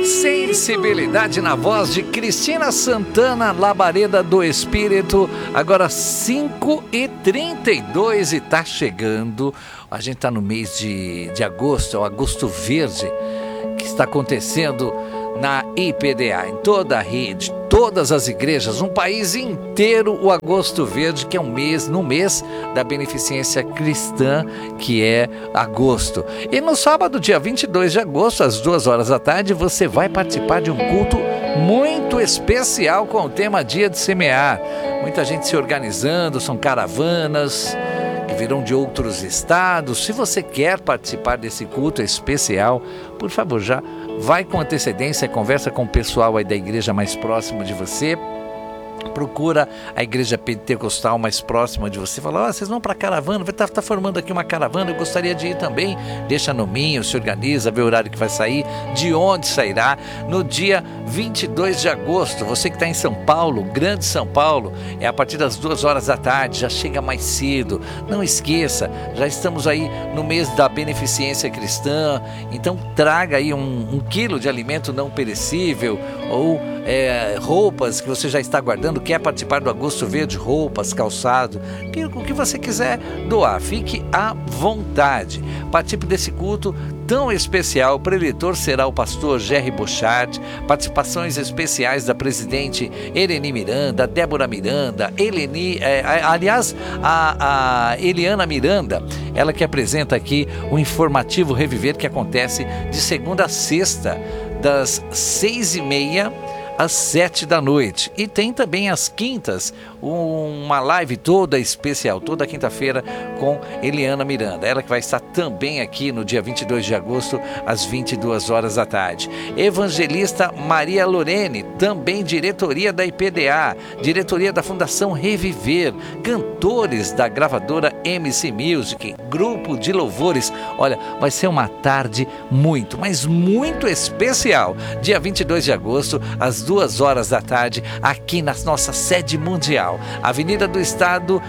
Sensibilidade na voz de Cristina Santana, Labareda do Espírito. Agora 5h32 e tá chegando. A gente tá no mês de agosto, é o Agosto Verde, que está acontecendo na IPDA, em toda a rede, todas as igrejas, um país inteiro, o Agosto Verde, que é no mês da beneficência cristã, que é agosto. E no sábado, dia 22 de agosto, às 2h da tarde, você vai participar de um culto muito especial com o tema Dia de Semear. Muita gente se organizando, são caravanas que virão de outros estados. Se você quer participar desse culto especial, por favor, já vai com antecedência, conversa com o pessoal aí da igreja mais próximo de você. Procura a igreja pentecostal mais próxima de você. Fala, vocês vão para a caravana, tá formando aqui uma caravana, eu gostaria de ir também. Deixa no minho, se organiza, vê o horário que vai sair, de onde sairá. No dia 22 de agosto, você que está em São Paulo, Grande São Paulo, é a partir das 2h da tarde, já chega mais cedo. Não esqueça, já estamos aí no mês da beneficência cristã, então traga aí um quilo de alimento não perecível ou roupas que você já está guardando, quer participar do Agosto Verde, roupas, calçado, o que você quiser doar, fique à vontade. Participe desse culto tão especial. O preletor será o pastor Jerry Bochard, participações especiais da presidente Eleni Miranda, Débora Miranda, a Eliana Miranda, ela que apresenta aqui o informativo Reviver, que acontece de segunda a sexta, das 6h30 às 7 da noite. E tem também às quintas uma live toda especial, toda quinta-feira, com Eliana Miranda. Ela que vai estar também aqui no dia 22 de agosto, às 22h da tarde. Evangelista Maria Lorene, também diretoria da IPDA, diretoria da Fundação Reviver, cantores da gravadora MC Music, grupo de louvores. Olha, vai ser uma tarde muito, mas muito especial. Dia 22 de agosto, às 2h da tarde, aqui na nossa sede mundial, Avenida do Estado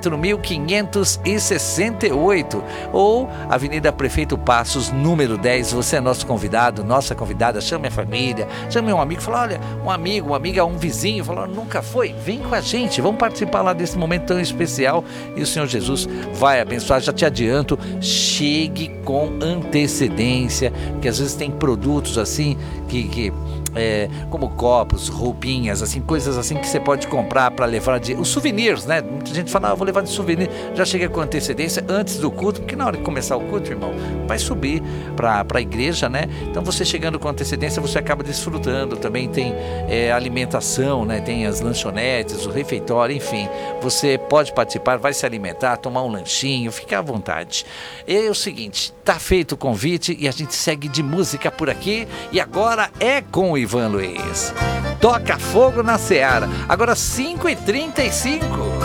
4568, ou Avenida Prefeito Passos, número 10. Você é nosso convidado, nossa convidada. Chame a família, chame um amigo, fala, olha, um amigo, uma amiga, um vizinho, fala, nunca foi, vem com a gente, vamos participar lá desse momento tão especial e o Senhor Jesus vai abençoar. Já te adianto, chegue com antecedência, que às vezes tem produtos assim como copos, roupinhas, assim, coisas assim que você pode comprar para levar os souvenirs, né? Muita gente fala, vou levar de souvenir. Já chega com antecedência antes do culto, porque na hora de começar o culto, irmão, vai subir para a igreja, né? Então você chegando com antecedência, você acaba desfrutando. Também tem alimentação, né? Tem as lanchonetes, o refeitório, enfim. Você pode participar, vai se alimentar, tomar um lanchinho, fica à vontade. É o seguinte, tá feito o convite e a gente segue de música por aqui. E agora é com o Ivan Luiz. Toca fogo na Seara. Agora 5h35.